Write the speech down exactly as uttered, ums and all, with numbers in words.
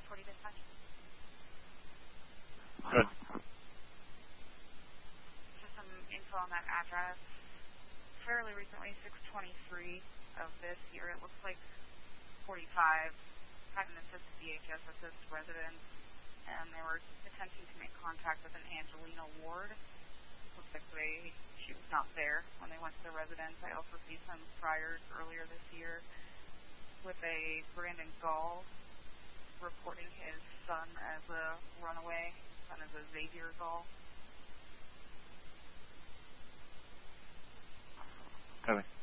South forty Dispatch. Good. Just some info on that address. Fairly recently, six twenty-three of this year, it looks like forty-five had an assist D H S assist resident, and they were attempting to make contact with an Angelina Ward. Looks like they, she was not there when they went to the residence. I also see some priors earlier this year with a Brandon Gall reporting his son as a runaway, son is a Xavier Gall. Copy.